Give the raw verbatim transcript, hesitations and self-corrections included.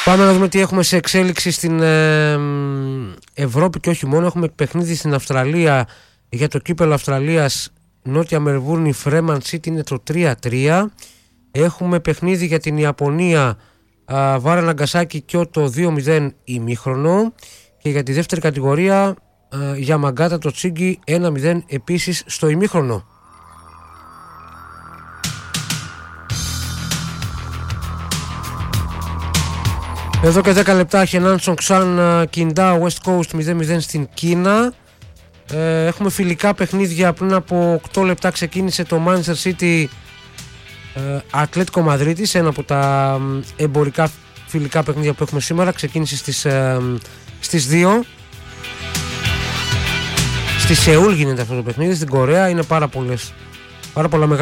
Πάμε να δούμε τι έχουμε σε εξέλιξη στην ε, Ευρώπη και όχι μόνο. Έχουμε παιχνίδι στην Αυστραλία για το κύπελλο Αυστραλίας. Νότια Μελβούρνη, Φρέμαν Σίτι είναι το τρία τρία. Έχουμε παιχνίδι για την Ιαπωνία, Βάρα Ναγκασάκι Κιώτο δύο μηδέν ημίχρονο. Και για τη δεύτερη κατηγορία Γιαμαγκάτα το Τσίγκι ένα μηδέν επίσης στο ημίχρονο. Εδώ και δέκα λεπτά Χενάν Τσονγκσάν Κιντά West Coast μηδέν μηδέν στην Κίνα. Ε, έχουμε φιλικά παιχνίδια. Πριν από οκτώ λεπτά ξεκίνησε το Manchester City Ατλέτικο Μαδρίτης, ένα από τα εμπορικά φιλικά παιχνίδια που έχουμε σήμερα. Ξεκίνησε στις, ε, στις δύο. Στη Σεούλ γίνεται αυτό το παιχνίδι, στην Κορέα. Είναι πάρα, πολλές, πάρα πολλά μεγάλα